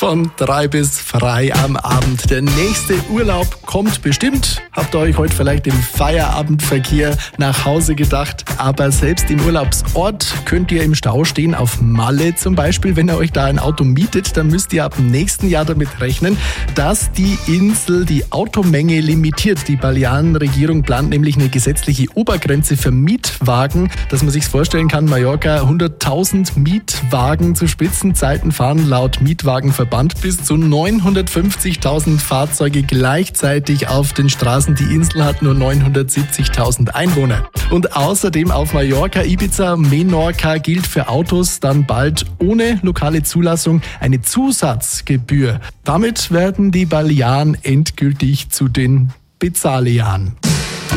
Von 3 bis frei am Abend. Der nächste Urlaub kommt bestimmt. Habt ihr euch heute vielleicht im Feierabendverkehr nach Hause gedacht? Aber selbst im Urlaubsort könnt ihr im Stau stehen. Auf Malle zum Beispiel. Wenn ihr euch da ein Auto mietet, dann müsst ihr ab dem nächsten Jahr damit rechnen, dass die Insel die Automenge limitiert. Die Balearenregierung plant nämlich eine gesetzliche Obergrenze für Mietwagen, dass man sich vorstellen kann, Mallorca 100.000 Mietwagen zu Spitzenzeiten fahren laut Mietwagenverband bis zu 950.000 Fahrzeuge gleichzeitig auf den Straßen. Die Insel hat nur 970.000 Einwohner. Und außerdem auf Mallorca, Ibiza, Menorca gilt für Autos dann bald ohne lokale Zulassung eine Zusatzgebühr. Damit werden die Balearen endgültig zu den Bezahlian.